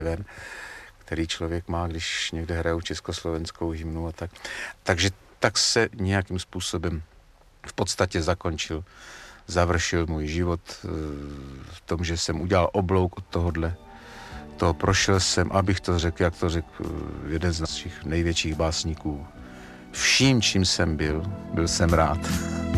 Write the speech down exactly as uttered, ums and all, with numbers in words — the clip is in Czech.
ven, který člověk má, když někde hrajou československou hymnu a tak. Takže tak se nějakým způsobem v podstatě zakončil, završil můj život v tom, že jsem udělal oblouk od tohohle. To prošel jsem, abych to řekl, jak to řekl jeden z našich největších básníků. Vším, čím jsem byl, byl jsem rád.